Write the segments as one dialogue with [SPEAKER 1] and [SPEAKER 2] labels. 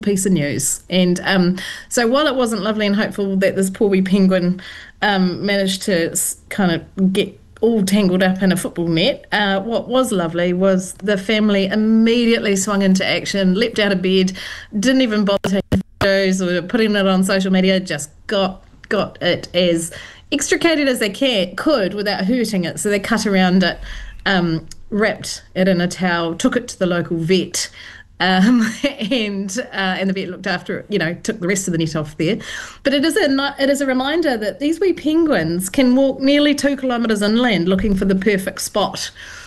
[SPEAKER 1] piece of news. And so while it wasn't lovely and hopeful that this poor wee penguin managed to kind of get all tangled up in a football net, what was lovely was the family immediately swung into action, leapt out of bed, didn't even bother taking photos or putting it on social media, just got it as extricated as they could without hurting it. So they cut around it, wrapped it in a towel, took it to the local vet, and the vet looked after it, took the rest of the net off there. But it is a reminder that these wee penguins can walk nearly 2 kilometres inland looking for the perfect spot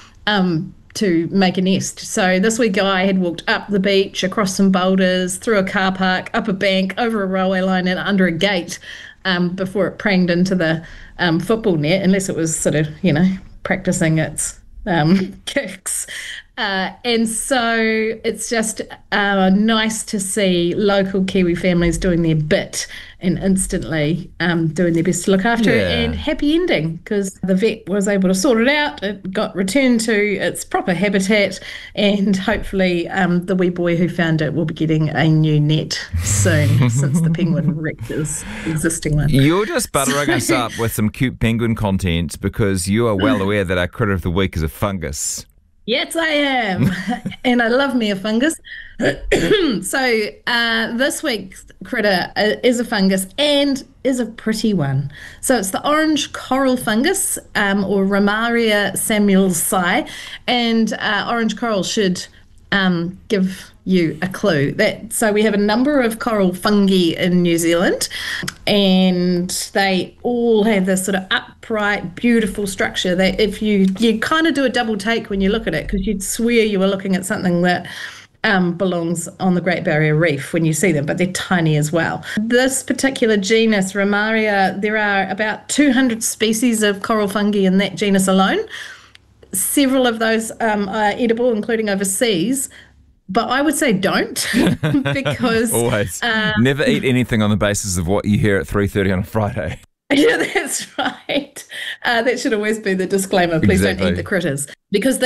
[SPEAKER 1] to make a nest. So this wee guy had walked up the beach, across some boulders, through a car park, up a bank, over a railway line and under a gate before it pranged into the football net, unless it was sort of, practicing its kicks. And so it's just nice to see local Kiwi families doing their bit and instantly doing their best to look after it, and happy ending because the vet was able to sort it out. It got returned to its proper habitat, and hopefully the wee boy who found it will be getting a new net soon since the penguin wrecked his existing one.
[SPEAKER 2] You're just buttering us up with some cute penguin content because you are well aware that our critter of the week is a fungus.
[SPEAKER 1] Yes, I am. And I love me a fungus. So this week's critter is a fungus and is a pretty one. So it's the orange coral fungus, or Ramaria samuelsii. And orange coral should give you a clue. So we have a number of coral fungi in New Zealand, and they all have this sort of upright, beautiful structure that if you kind of do a double take when you look at it, because you'd swear you were looking at something that belongs on the Great Barrier Reef when you see them, but they're tiny as well. This particular genus, Ramaria, there are about 200 species of coral fungi in that genus alone. Several of those are edible, including overseas. But I would say don't because...
[SPEAKER 2] Always. Never eat anything on the basis of what you hear at 3:30 on a Friday.
[SPEAKER 1] Yeah, that's right. That should always be the disclaimer. Please don't eat the critters. Because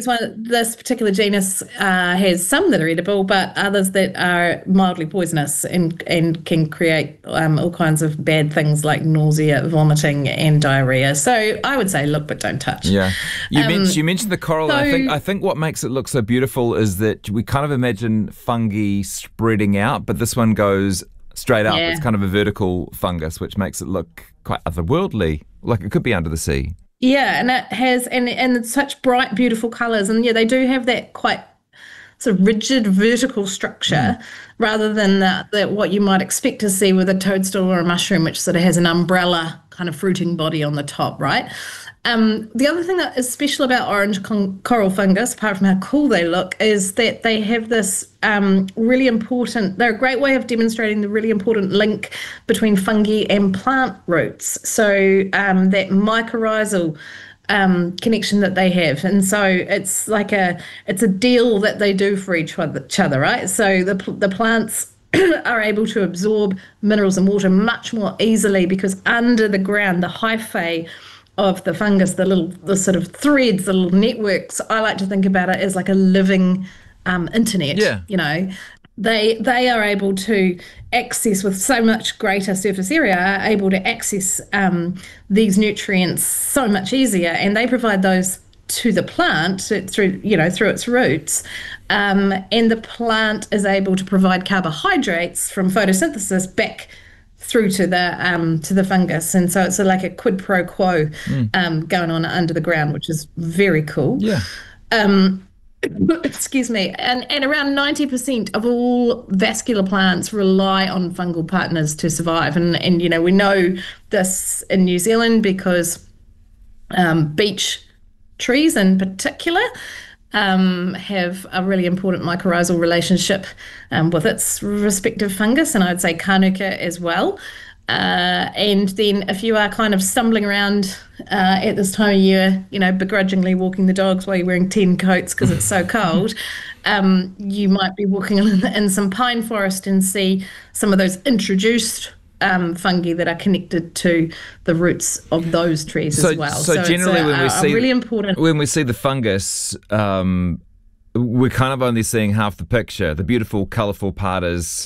[SPEAKER 1] this particular genus has some that are edible, but others that are mildly poisonous and can create all kinds of bad things like nausea, vomiting, and diarrhea. So I would say look, but don't touch.
[SPEAKER 2] Yeah, you mentioned the coral. So, I think what makes it look so beautiful is that we kind of imagine fungi spreading out, but this one goes straight up. Yeah. It's kind of a vertical fungus, which makes it look quite otherworldly, like it could be under the sea.
[SPEAKER 1] Yeah, and it has and such bright, beautiful colours, and they do have that quite sort of rigid vertical structure rather than the what you might expect to see with a toadstool or a mushroom, which sort of has an umbrella kind of fruiting body on the top, right? The other thing that is special about orange coral fungus, apart from how cool they look, is that they have this really important, they're a great way of demonstrating the really important link between fungi and plant roots. So that mycorrhizal connection that they have. And so it's like it's a deal that they do for each other, right? So the plants are able to absorb minerals and water much more easily because under the ground, the hyphae of the fungus, the sort of threads, the little networks, I like to think about it as like a living internet. Yeah. They are able to access with so much greater surface area, are able to access these nutrients so much easier, and they provide those to the plant through its roots, and the plant is able to provide carbohydrates from photosynthesis back through to the fungus, and so it's like a quid pro quo going on under the ground, which is very cool.
[SPEAKER 2] Yeah.
[SPEAKER 1] Excuse me, and around 90% of all vascular plants rely on fungal partners to survive, and we know this in New Zealand because beech trees in particular have a really important mycorrhizal relationship with its respective fungus, and I'd say Kānuka as well. And then if you are kind of stumbling around at this time of year, begrudgingly walking the dogs while you're wearing 10 coats because it's so cold, you might be walking in some pine forest and see some of those introduced fungi that are connected to the roots of those trees as well.
[SPEAKER 2] So generally, when we see
[SPEAKER 1] really important,
[SPEAKER 2] when we see the fungus, we're kind of only seeing half the picture. The beautiful, colourful part is